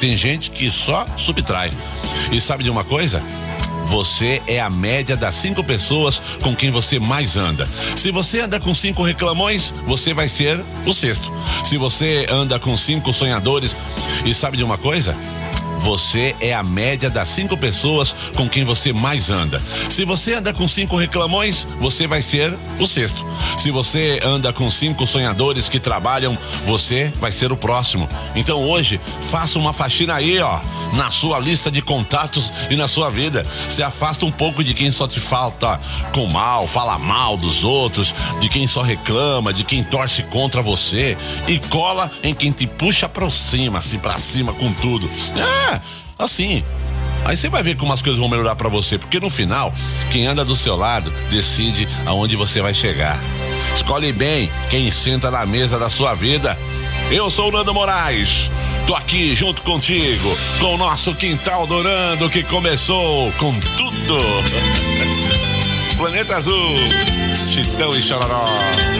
tem gente que só subtrai. E sabe de uma coisa? Você é a média das 5 pessoas com quem você mais anda. Se você anda com 5 reclamões, você vai ser o 6º. Se você anda com 5 sonhadores, e sabe de uma coisa? Você é a média das 5 pessoas com quem você mais anda. Se você anda com 5 reclamões, você vai ser o 6º. Se você anda com 5 sonhadores que trabalham, você vai ser o próximo. Então hoje, faça uma faxina aí, ó, na sua lista de contatos e na sua vida. Se afasta um pouco de quem só te falta com mal, fala mal dos outros, de quem só reclama, de quem torce contra você, e cola em quem te puxa pra cima, assim, pra cima com tudo. Assim. Aí você vai ver como as coisas vão melhorar pra você, porque no final, quem anda do seu lado decide aonde você vai chegar. Escolhe bem quem senta na mesa da sua vida. Eu sou o Nando Moraes. Tô aqui junto contigo, com o nosso Quintal do Nando, que começou com tudo. Planeta Azul, Chitão e Chororó.